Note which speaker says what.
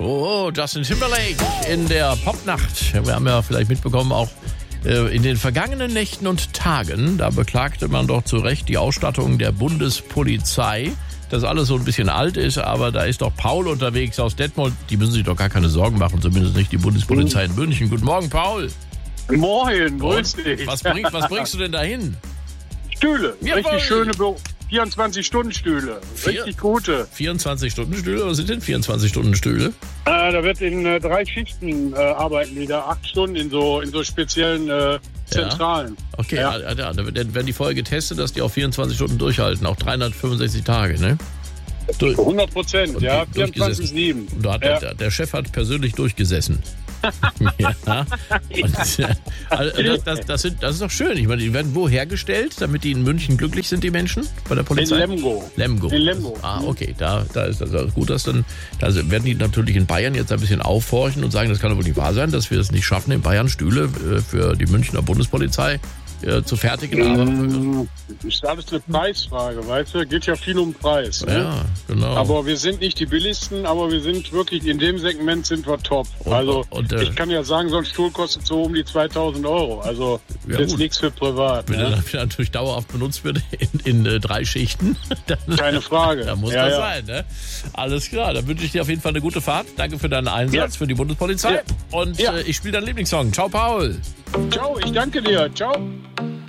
Speaker 1: Oh, Justin Timberlake in der Popnacht. Wir haben ja vielleicht mitbekommen, auch in den vergangenen Nächten und Tagen, da beklagte man doch zu Recht die Ausstattung der Bundespolizei, dass alles so ein bisschen alt ist, aber da ist doch Paul unterwegs aus Detmold. Die müssen sich doch gar keine Sorgen machen, zumindest nicht die Bundespolizei in München. Guten Morgen, Paul.
Speaker 2: Moin, grüß dich.
Speaker 1: Was bringst du denn dahin?
Speaker 2: Stühle,
Speaker 1: Jawohl.
Speaker 2: richtig schöne 24-Stunden-Stühle, richtig gute.
Speaker 1: 24-Stunden-Stühle? Was sind denn 24-Stunden-Stühle?
Speaker 2: Da wird in 3 Schichten arbeiten die da, 8 Stunden in so speziellen Zentralen.
Speaker 1: Okay,
Speaker 2: Ja.
Speaker 1: da werden die vorher getestet, dass die auch 24 Stunden durchhalten, auch 365 Tage, ne?
Speaker 2: 100%, ja,
Speaker 1: durchgesessen.
Speaker 2: 24/7.
Speaker 1: Und da hat der Chef hat persönlich durchgesessen. Ja. Und, das ist doch schön. Ich meine, die werden wo hergestellt, damit die in München glücklich sind, die Menschen bei der Polizei?
Speaker 2: In Lemgo.
Speaker 1: Lemgo.
Speaker 2: In Lemgo.
Speaker 1: Okay, da ist das also gut, dass dann, da werden die natürlich in Bayern jetzt ein bisschen aufhorchen und sagen, das kann doch wohl nicht wahr sein, dass wir es nicht schaffen, in Bayern Stühle für die Münchner Bundespolizei zu fertigen. Aber
Speaker 2: ist alles eine Preisfrage, weißt du? Geht ja viel um Preis. Ne?
Speaker 1: ja, genau.
Speaker 2: Aber wir sind nicht die billigsten, aber wir sind wirklich, in dem Segment sind wir top. Ich kann ja sagen, so ein Stuhl kostet so um die 2.000 Euro. Also
Speaker 1: Ja,
Speaker 2: jetzt
Speaker 1: gut.
Speaker 2: nichts für privat.
Speaker 1: Wenn
Speaker 2: Ne?
Speaker 1: er natürlich dauerhaft benutzt wird in 3 Schichten, dann,
Speaker 2: Keine Frage.
Speaker 1: da muss das sein. Ne? Alles klar, dann wünsche ich dir auf jeden Fall eine gute Fahrt. Danke für deinen Einsatz für die Bundespolizei.
Speaker 2: Ja.
Speaker 1: Und
Speaker 2: Ja.
Speaker 1: ich spiele deinen Lieblingssong. Ciao, Paul.
Speaker 2: Ciao, ich danke dir. Ciao.